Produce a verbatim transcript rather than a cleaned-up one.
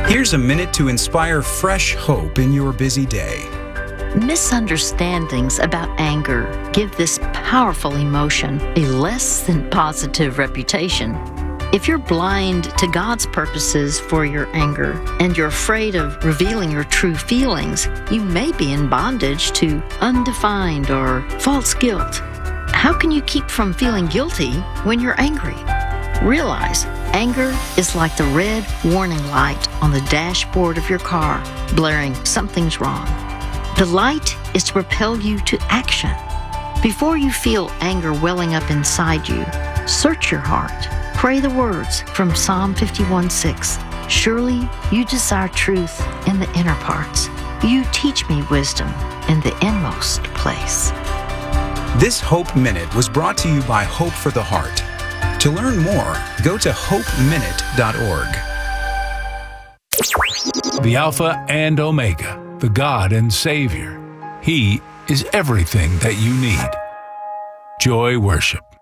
Here's a minute to inspire fresh hope in your busy day. Misunderstandings about anger give this powerful emotion a less than positive reputation. If you're blind to God's purposes for your anger and you're afraid of revealing your true feelings, you may be in bondage to undefined or false guilt. How can you keep from feeling guilty when you're angry? Realize anger is like the red warning light on the dashboard of your car, blaring something's wrong. The light is to propel you to action. Before you feel anger welling up inside you, search your heart. Pray the words from Psalm fifty-one six. Surely you desire truth in the inner parts. You teach me wisdom in the inmost place. This Hope Minute was brought to you by Hope for the Heart. To learn more, go to hope minute dot org. The Alpha and Omega, the God and Savior. He is everything that you need. Joy Worship.